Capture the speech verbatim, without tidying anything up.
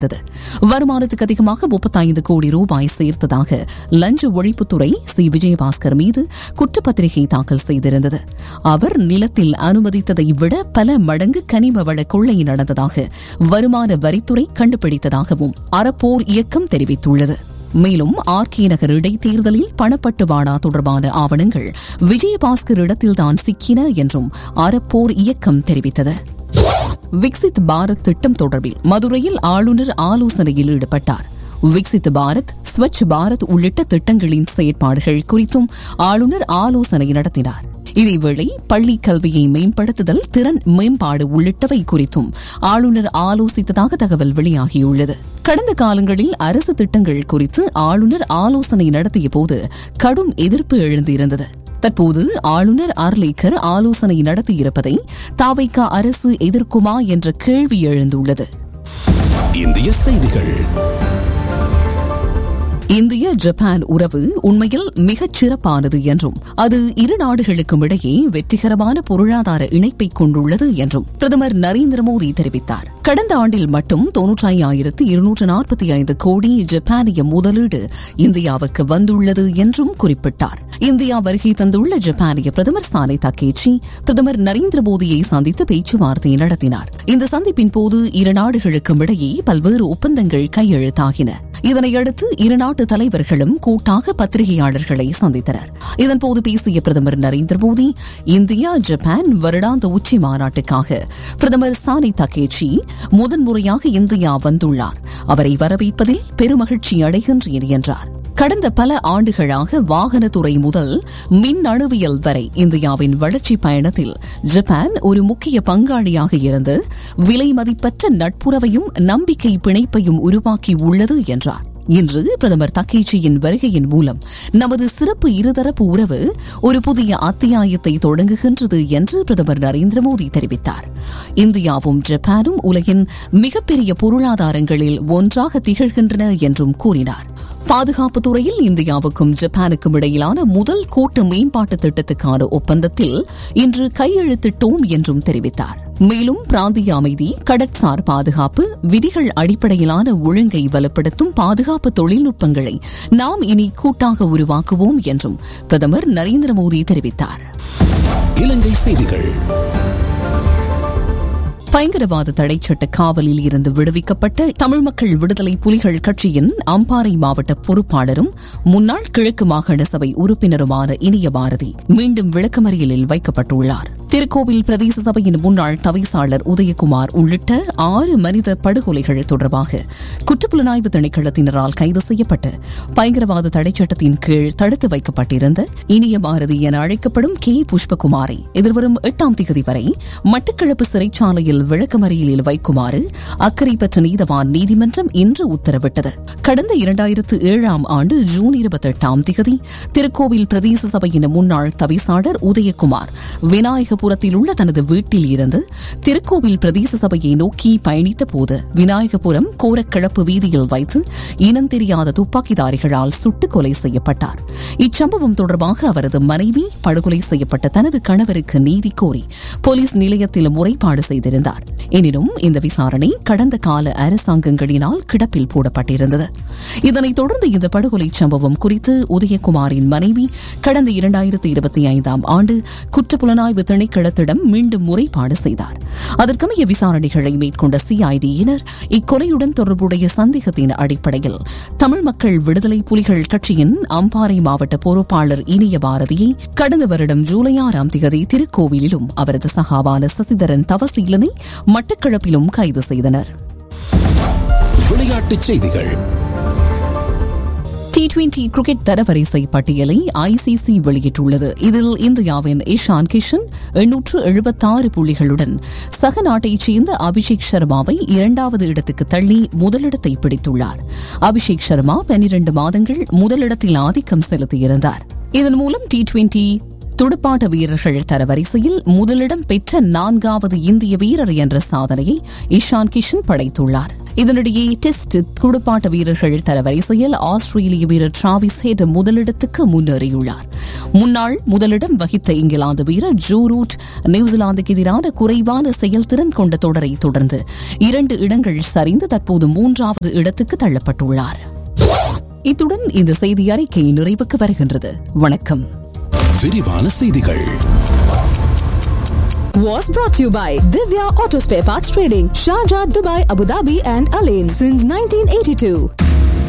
வருமானத்துக்கு அதிகமாக முப்பத்தைந்து கோடி ரூபாய் சேர்த்ததாக லஞ்ச ஒழிப்புத்துறை சி விஜயபாஸ்கர் மீது குற்றப்பத்திரிகை தாக்கல் செய்திருந்தது. அவர் நிலத்தில் அனுமதித்ததை விட பல மடங்கு கனிம வள கொள்ளை நடந்ததாக வருமான வரித்துறை கண்டுபிடித்ததாகவும் அறப்போர் இயக்கம் தெரிவித்துள்ளது. மேலும் ஆர் கே நகர் இடைத்தேர்தலில் பணப்பட்டுவாடா தொடர்பான ஆவணங்கள் விஜயபாஸ்கர் இடத்தில்தான் சிக்கின என்றும் அறப்போர் இயக்கம் தெரிவித்தது. விக்சித் பாரத் திட்டம் தொடர்பில் மதுரையில் ஆளுநர் ஆலோசனையில் ஈடுபட்டார். விக்சித் பாரத், ஸ்வச் பாரத் உள்ளிட்ட திட்டங்களின் செயற்பாடுகள் குறித்தும் ஆளுநர் ஆலோசனை நடத்தினார். இதேவேளை பள்ளி கல்வியை மேம்படுத்துதல், திறன் மேம்பாடு உள்ளிட்டவை குறித்தும் ஆளுநர் ஆலோசித்ததாக தகவல் வெளியாகியுள்ளது. கடந்த காலங்களில் அரசு திட்டங்கள் குறித்து ஆளுநர் ஆலோசனை நடத்திய போது கடும் எதிர்ப்பு எழுந்திருந்தது. தற்போது ஆளுநர் ஆர்லேக்கர் ஆலோசனை நடத்தியிருப்பதை தாவைக்கா அரசு எதிர்க்குமா என்ற கேள்வி எழுந்துள்ளது. இந்திய செய்திகள். இந்திய ஜப்பான் உறவு உண்மையில் மிகச் சிறப்பானது என்றும் அது இரு நாடுகளுக்கும் இடையே வெற்றிகரமான பொருளாதார இணைப்பை கொண்டுள்ளது என்றும் பிரதமர் நரேந்திர மோடி தெரிவித்தார். கடந்த ஆண்டில் மட்டும் தொன்னூற்றாயிரத்து இருநூற்று நாற்பத்தி ஐந்து கோடி ஜப்பானிய முதலீடு இந்தியாவுக்கு வந்துள்ளது என்றும் குறிப்பிட்டார். இந்தியா வருகை தந்துள்ள ஜப்பானிய பிரதமர் சானே தக்கேச்சி பிரதமர் நரேந்திர மோடியை சந்தித்து பேச்சுவார்த்தை நடத்தினார். இந்த சந்திப்பின் போது இரு நாடுகளுக்கும் இடையே பல்வேறு ஒப்பந்தங்கள் கையெழுத்தாகின. இதனையடுத்து இரு நாட்டு தலைவர்களும் கூட்டாக பத்திரிகையாளர்களை சந்தித்தனர். இதன்போது பேசிய பிரதமர் நரேந்திர மோடி, இந்தியா ஜப்பான் வருடாந்த உச்சி மாநாட்டுக்காக பிரதமர் சானே தக்கேச்சி முதன்முறையாக இந்தியா வந்துள்ளார். அவரை வரவேற்பதில் பெருமகிழ்ச்சி அடைகின்றேன் என்றார். கடந்த பல ஆண்டுகளாக வாகனத்துறை முதல் மின் அணுவியல் வரை இந்தியாவின் வளர்ச்சி பயணத்தில் ஜப்பான் ஒரு முக்கிய பங்காளியாக இருந்து விலை மதிப்பற்ற நட்புறவையும் நம்பிக்கை பிணைப்பையும் உருவாக்கி உள்ளது என்றார். இன்று பிரதமர் தக்கேச்சியின் வருகையின் மூலம் நமது சிறப்பு இருதரப்பு உறவு ஒரு புதிய அத்தியாயத்தை தொடங்குகின்றது என்று பிரதமர் நரேந்திர மோடி தெரிவித்தார். இந்தியாவும் ஜப்பானும் உலகின் மிகப்பெரிய பொருளாதாரங்களில் ஒன்றாக திகழ்கின்றன என்றும் கூறினார். பாதுகாப்பு துறையில் இந்தியாவுக்கும் ஜப்பானுக்கும் இடையிலான முதல் கூட்டு மேம்பாட்டு திட்டத்துக்கான ஒப்பந்தத்தில் இன்று கையெழுத்திட்டோம் என்றும் தெரிவித்தார். மேலும் பிராந்திய அமைதி, கடற்சார் பாதுகாப்பு, விதிகள் அடிப்படையிலான ஒழுங்கை வலுப்படுத்தும் பாதுகாப்பு தொழில்நுட்பங்களை நாம் இனி கூட்டாக உருவாக்குவோம் என்றும் பிரதமர் நரேந்திர மோடி தெரிவித்தார். இலங்கை செய்திகள். பயங்கரவாத தடைச்சட்ட காவலில் இருந்து விடுவிக்கப்பட்ட தமிழ் மக்கள் விடுதலை புலிகள் கட்சியின் அம்பாறை மாவட்ட பொறுப்பாளரும் முன்னாள் கிழக்கு மாகாண சபை உறுப்பினருமான இனிய பாரதி மீண்டும் விளக்கமறியலில் வைக்கப்பட்டுள்ளார். திருக்கோவில் பிரதேச சபையின் முன்னாள் தவிசாளர் உதயகுமார் உள்ளிட்ட ஆறு மனித படுகொலைகள் தொடர்பாக குற்றப்புலனாய்வு திணைக்களத்தினரால் கைது செய்யப்பட்டு பயங்கரவாத தடைச்சட்டத்தின் கீழ் தடுத்து வைக்கப்பட்டிருந்த இனிய பாரதி என அழைக்கப்படும் கே புஷ்பகுமாரை எதிர்வரும் எட்டாம் தேதி வரை மட்டக்களப்பு சிறைச்சாலையில் விளக்கமறியலில் வைக்குமாறு அக்கறை பெற்ற நீதவான் நீதிமன்றம் இன்று உத்தரவிட்டது. கடந்த இரண்டாயிரத்து ஏழாம் ஆண்டு ஜூன் இருபத்தி எட்டாம் தேதி திருக்கோவில் பிரதேச சபையின் முன்னாள் தவிசாளர் உதயகுமார் விநாயகபுரத்தில் உள்ள தனது வீட்டில் இருந்து திருக்கோவில் பிரதேச சபையை நோக்கி பயணித்த போது விநாயகபுரம் கோரக்கிழப்பு வீதியில் வைத்து இனம் தெரியாத துப்பாக்கிதாரிகளால் சுட்டுக் கொலை செய்யப்பட்டார். இச்சம்பவம் தொடர்பாக அவரது மனைவி படுகொலை செய்யப்பட்ட தனது கணவருக்கு நீதி கோரி போலீஸ் நிலையத்தில் முறைப்பாடு செய்திருந்தார். எனினும் இந்த விசாரணை கடந்த கால அரசாங்கங்களினால் கிடப்பில் போடப்பட்டிருந்தது. இதனைத் தொடர்ந்து இந்த படுகொலை சம்பவம் குறித்து உதயகுமாரின் மனைவி கடந்த இரண்டாயிரத்து இருபத்தி ஐந்தாம் ஆண்டு குற்றப்புலனாய்வு திணைக்களத்திடம் மீண்டும் முறைப்பாடு செய்தார். அதற்கமைய விசாரணைகளை மேற்கொண்ட சிஐடியினர் இக்கொலையுடன் தொடர்புடைய சந்தேகத்தின் அடிப்படையில் தமிழ் மக்கள் விடுதலை புலிகள் கட்சியின் அம்பாறை மாவட்ட பொறுப்பாளர் இனிய பாரதியை கடந்த வருடம் ஜூலை ஆறாம் தேதி திருக்கோவிலிலும் அவரது சகாவான சசிதரன் தவசீலனை மட்டக்களப்பிலும் கைது செய்தனர். விளையாட்டுச் செய்திகள். டி டுவெண்டி கிரிக்கெட் தரவரிசை பட்டியலை ஐசிசி வெளியிட்டுள்ளது. இதில் இந்தியாவின் இஷான் கிஷன் எண்ணூற்று எழுபத்தாறு புள்ளிகளுடன் சக நாட்டைச் சேர்ந்த அபிஷேக் சர்மாவை இரண்டாவது இடத்துக்கு தள்ளி முதலிடத்தை பிடித்துள்ளார். அபிஷேக் சர்மா பனிரண்டு மாதங்கள் முதலிடத்தில் ஆதிக்கம் செலுத்தியிருந்தார். இதன் மூலம் டி டுவெண்டி துடுப்பாட்ட வீரர்கள் தரவரிசையில் முதலிடம் பெற்ற நான்காவது இந்திய வீரர் என்ற சாதனையை இஷான் கிஷன் படைத்துள்ளார். இதனிடையே டெஸ்ட் துடுப்பாட்ட வீரர்கள் தரவரிசையில் ஆஸ்திரேலிய வீரர் டிராவிஸ் ஹெட் முதலிடத்துக்கு முன்னேறியுள்ளார். முன்னாள் முதலிடம் வகித்த இங்கிலாந்து வீரர் ஜோ ரூட் நியூசிலாந்துக்கு எதிரான குறைவான செயல்திறன் கொண்ட தொடரை தொடர்ந்து இரண்டு இடங்கள் சரிந்து தற்போது மூன்றாவது இடத்துக்கு தள்ளப்பட்டுள்ளார். இத்துடன் இந்த செய்தி அறிக்கை நிறைவுக்கு வருகின்றது. வணக்கம். விரிவான செய்திகள் was brought to you by Divya Auto Spare Parts Trading, Sharjah, Dubai, Abu Dhabi and Alain since nineteen eighty-two.